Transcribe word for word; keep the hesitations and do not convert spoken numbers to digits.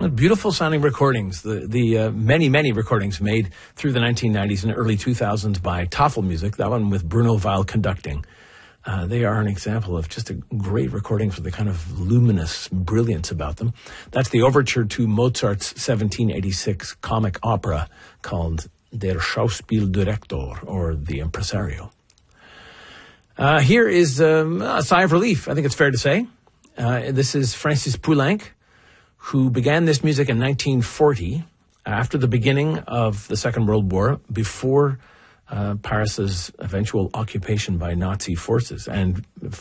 Beautiful sounding recordings. The the uh, many, many recordings made through the nineteen nineties and early two thousands by Tafel Music, that one with Bruno Weil conducting. Uh, they are an example of just a great recording for the kind of luminous brilliance about them. That's the overture to Mozart's seventeen eighty-six comic opera called Der Schauspieldirektor, or The Impresario. Uh, here is um, a sigh of relief, I think it's fair to say. Uh, this is Francis Poulenc, who began this music in nineteen forty, after the beginning of the Second World War, before uh, Paris's eventual occupation by Nazi forces, and